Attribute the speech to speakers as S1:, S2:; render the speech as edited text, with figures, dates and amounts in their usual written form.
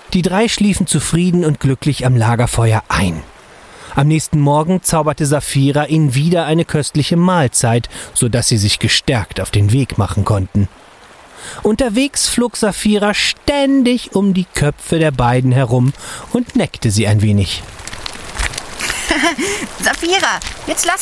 S1: Die 3 schliefen zufrieden und glücklich am Lagerfeuer ein. Am nächsten Morgen zauberte Saphira ihnen wieder eine köstliche Mahlzeit, sodass sie sich gestärkt auf den Weg machen konnten. Unterwegs flog Saphira ständig um die Köpfe der beiden herum und neckte sie ein wenig.
S2: Saphira, jetzt lass